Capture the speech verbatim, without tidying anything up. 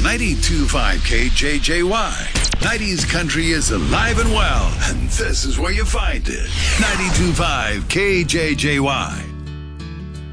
ninety-two point five K J J Y. nineties country is alive and well, and this is where you find it. ninety-two point five K J J Y.